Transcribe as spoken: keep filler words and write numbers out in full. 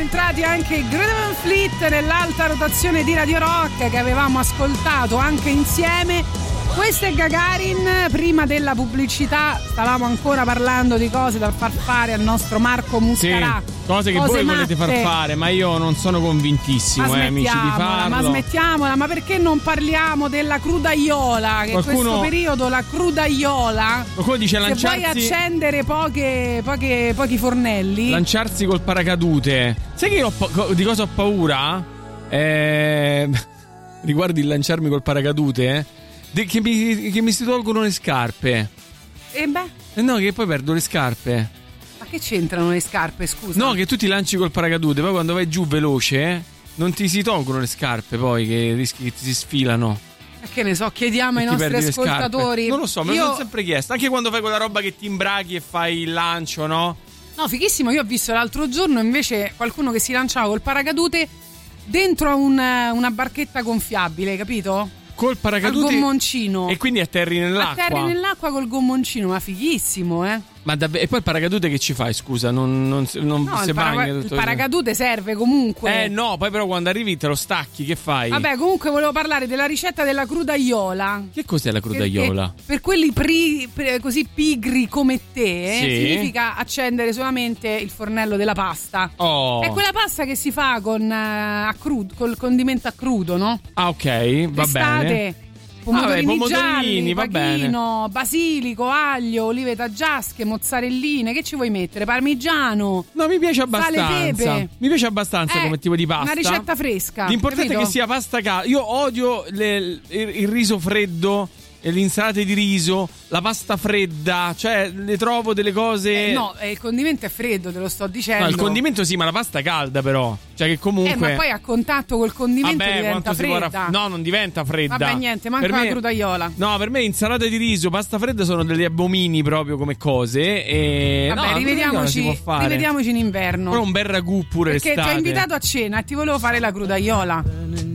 rientrati anche i Greta Van Fleet nell'alta rotazione di Radio Rock che avevamo ascoltato anche insieme. Questo è Gagarin. Prima della pubblicità stavamo ancora parlando di cose da far fare al nostro Marco Muscarà. Sì, cose che cose voi matte. volete far fare, ma io non sono convintissimo, eh, amici, di farlo. Ma smettiamola, ma perché non parliamo della crudaiola? Che Qualcuno... in questo periodo la crudaiola. Qualcuno dice lanciarsi. Se vuoi accendere poche, poche, pochi fornelli. Lanciarsi col paracadute. Sai che io ho, di cosa ho paura? Eh, riguardi il lanciarmi col paracadute, eh? De, che, mi, che mi si tolgono le scarpe. E beh? Eh no, che poi perdo le scarpe. Ma che c'entrano le scarpe, scusa? No, che tu ti lanci col paracadute, poi quando vai giù veloce, eh, non ti si tolgono le scarpe, poi che rischi che ti si sfilano. Che ne so, chiediamo ai nostri ascoltatori. Non lo so, me io... lo sono sempre chiesto. Anche quando fai quella roba che ti imbraghi e fai il lancio, no? No, fighissimo. Io ho visto l'altro giorno invece qualcuno che si lanciava col paracadute dentro a un, una barchetta gonfiabile, capito? Col paracadute al gommoncino. E quindi atterri nell'acqua. Atterri nell'acqua col gommoncino, ma fighissimo, eh? Ma davvero? E poi il paracadute che ci fai, scusa? Non, non, non no, si il, bagna para- tutto il paracadute serve comunque. Eh no, poi però quando arrivi te lo stacchi, che fai? Vabbè, comunque volevo parlare della ricetta della crudaiola. Che cos'è la crudaiola? Per, per quelli pri, pri, così pigri come te, sì. significa accendere solamente il fornello della pasta. Oh. È quella pasta che si fa con uh, a crudo, col condimento a crudo, no? Ah, ok, va L'estate, bene. Pomodorini, ah, beh, gialli, va pachino, basilico, aglio, olive taggiasche, mozzarelline. Che ci vuoi mettere? Parmigiano? No, mi piace abbastanza. Sale, pepe. Mi piace abbastanza eh, come tipo di pasta. Una ricetta fresca. L'importante capito? è che sia pasta calda. Io odio le, il, il riso freddo e le insalate di riso, la pasta fredda, cioè le trovo delle cose. Eh, no, eh, il condimento è freddo, te lo sto dicendo. No, il condimento sì, ma la pasta è calda però. Cioè che comunque. Eh, ma poi a contatto col condimento Vabbè, diventa fredda. Ra... No, non diventa fredda. Vabbè, niente, manca per me... la crudaiola. No, per me insalata di riso, pasta fredda sono degli abomini proprio come cose. E vabbè, no, rivediamoci, rivediamoci in inverno. Però un bel ragù pure perché l'estate. ti ho invitato a cena e ti volevo fare la crudaiola.